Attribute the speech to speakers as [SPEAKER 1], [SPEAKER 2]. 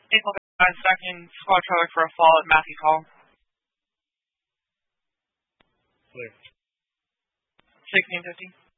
[SPEAKER 1] April guys, second squad trailer for a fall at Matthews Hall.
[SPEAKER 2] Clear.
[SPEAKER 1] 1650.